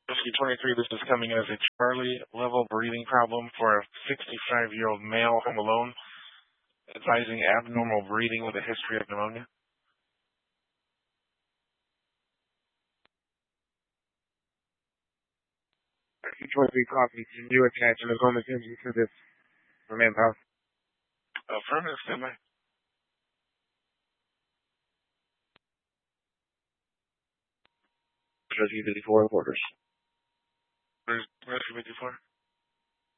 Rescue 23, this is coming as a Charlie level breathing problem for a 65-year-old male home alone, advising abnormal breathing with a history of pneumonia. Rescue 23 copy. Can you attach and home attention to this for manpower? Affirmative, standby. Rescue 54 orders. Rescue 54.